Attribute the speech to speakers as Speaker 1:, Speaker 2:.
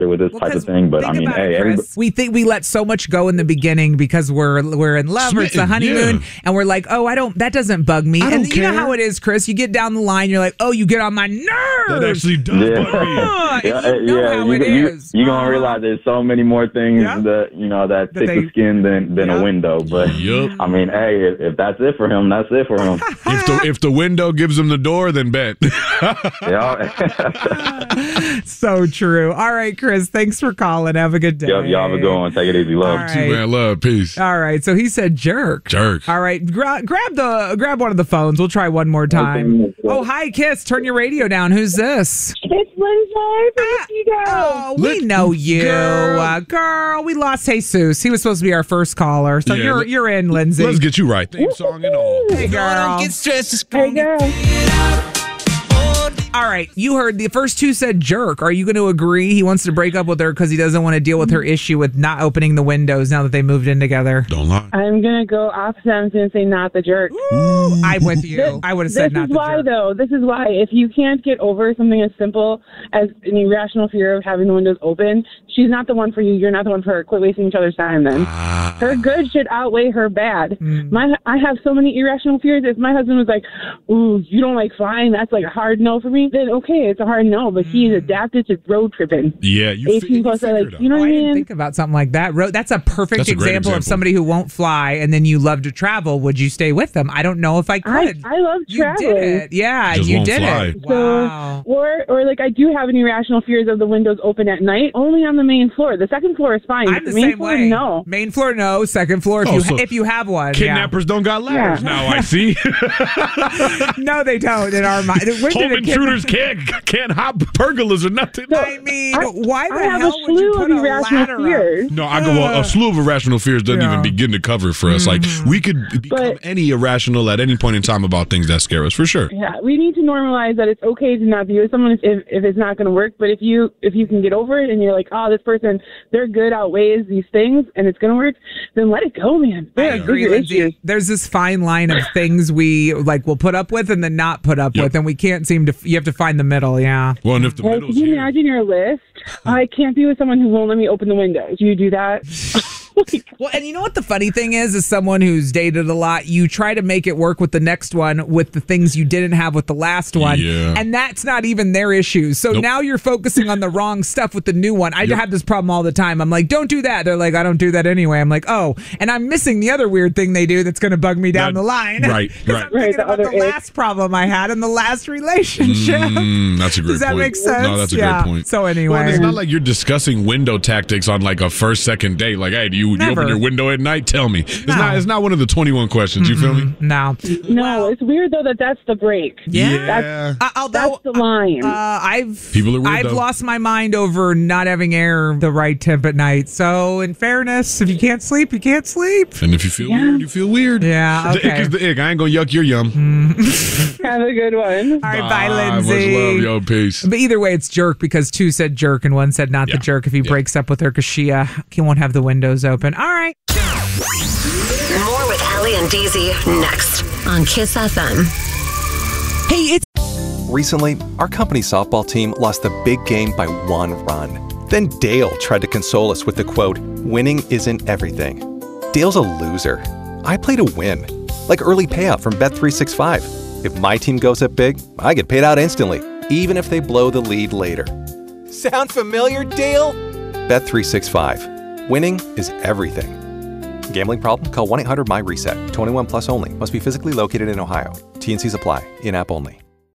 Speaker 1: with this type of thing. But I mean, hey, everybody.
Speaker 2: We think we let so much go in the beginning because we're in love or it's the honeymoon, and we're like, oh, that doesn't bug me. And you know how it is, Chris. You get down the line, you're like, oh, you get on my nerves.
Speaker 3: That actually does bug me.
Speaker 1: You're gonna realize there's so many more things that thick the skin than a window. But I mean, hey, if that's it for him, that's it for him.
Speaker 3: If the window gives him the door, then bet.
Speaker 2: So true. All right, Chris, thanks for calling. Have a good day.
Speaker 1: Yep, y'all have a good one. Take it easy. Love.
Speaker 2: Right.
Speaker 3: Too, man. Love. Peace.
Speaker 2: All right. So he said jerk.
Speaker 3: Jerk.
Speaker 2: All right. Grab one of the phones. We'll try one more time. Oh, hi, Kiss. Turn your radio down. Who's this?
Speaker 4: It's Lindsay from Chico.
Speaker 2: Oh, we know you. Girl, we lost Jesus. He was supposed to be our first caller. So you're in, Lindsay.
Speaker 3: Let's get you right. Theme song and all.
Speaker 2: Hey, girl.
Speaker 4: Hey, girl.
Speaker 2: All right, you heard the first two said jerk. Are you going to agree he wants to break up with her because he doesn't want to deal with her issue with not opening the windows now that they moved in together?
Speaker 3: Don't lie.
Speaker 4: I'm going to go opposite. I'm going to say not the jerk.
Speaker 2: Ooh, I'm with you. I would have said not the jerk.
Speaker 4: This is why, though. This is why. If you can't get over something as simple as an irrational fear of having the windows open, she's not the one for you. You're not the one for her. Quit wasting each other's time then. Her good should outweigh her bad. I have so many irrational fears. If my husband was like, ooh, you don't like flying, that's like a hard no for me, then okay, it's a hard no, but he's adapted to road tripping.
Speaker 3: Yeah, you
Speaker 4: know what I mean?
Speaker 2: I didn't think about something like that. That's a perfect example of somebody who won't fly and then you love to travel. Would you stay with them? I don't know if I could.
Speaker 4: I love traveling.
Speaker 2: You did it. Yeah, you did it. Wow.
Speaker 4: So, or like I do have an irrational fears of the windows open at night, only on the main floor. The second floor is fine.
Speaker 2: I'm the
Speaker 4: main
Speaker 2: same
Speaker 4: floor,
Speaker 2: way.
Speaker 4: No.
Speaker 2: Main floor, no. Second floor, if you have one.
Speaker 3: Kidnappers don't got ladders now, I see.
Speaker 2: No, they don't in our mind.
Speaker 3: Home intruders can't hop pergolas or nothing.
Speaker 2: I mean, why the
Speaker 4: hell
Speaker 2: would you put a
Speaker 4: irrational fears?
Speaker 3: No, a slew of irrational fears doesn't even begin to cover for us. Like, we could become any irrational at any point in time about things that scare us, for sure.
Speaker 4: Yeah, we need to normalize that it's okay to not be with someone if it's not going to work. But if you can get over it and you're like, oh, this person, their good outweighs these things and it's going to work, then let it go, man.
Speaker 2: I agree, Lindsay. There's this fine line of things we will put up with and then not put up with, and we can't seem to. You have to find the middle. Yeah.
Speaker 3: Well, and if the
Speaker 4: could you imagine your list? I can't be with someone who won't let me open the windows. Do you do that?
Speaker 2: Well, and you know what the funny thing is, as someone who's dated a lot, you try to make it work with the next one with the things you didn't have with the last one.
Speaker 3: Yeah.
Speaker 2: And that's not even their issues. So now you're focusing on the wrong stuff with the new one. I have this problem all the time. I'm like, don't do that. They're like, I don't do that anyway. I'm like, oh, and I'm missing the other weird thing they do that's going to bug me down the line.
Speaker 3: Right.
Speaker 2: I'm thinking about the last problem I had in the last relationship.
Speaker 3: That's a great point.
Speaker 2: Does that make sense?
Speaker 3: No, that's a great point.
Speaker 2: So anyway.
Speaker 3: Well, it's not like you're discussing window tactics on like a first, second date. Like, hey, do you open your window at night? Tell me. It's not one of the 21 questions. You feel me?
Speaker 2: No.
Speaker 4: No, it's weird though that's the break.
Speaker 2: Yeah.
Speaker 4: That's the line.
Speaker 2: I've lost my mind over not having air the right temp at night. So in fairness, if you can't sleep, you can't sleep.
Speaker 3: And if you feel weird, you feel weird.
Speaker 2: Yeah. Okay.
Speaker 3: The ick is the ick. I ain't gonna yuck your yum.
Speaker 4: Have a good one.
Speaker 2: All right, bye, Lindsay.
Speaker 3: Much love, yo. Peace.
Speaker 2: But either way, it's jerk because two said jerk and one said not the jerk if he breaks up with her because she won't have the windows open. All right.
Speaker 5: More with Allie and DZ next on Kiss FM.
Speaker 2: Hey,
Speaker 6: Recently, our company softball team lost the big game by 1 run. Then Dale tried to console us with the quote, "Winning isn't everything." Dale's a loser. I play to win. Like early payout from Bet365. If my team goes up big, I get paid out instantly, even if they blow the lead later. Sound familiar, Dale? Bet365. Winning is everything. Gambling problem? Call 1-800-MY-RESET. 21 plus only. Must be physically located in Ohio. T&Cs apply. In-app only.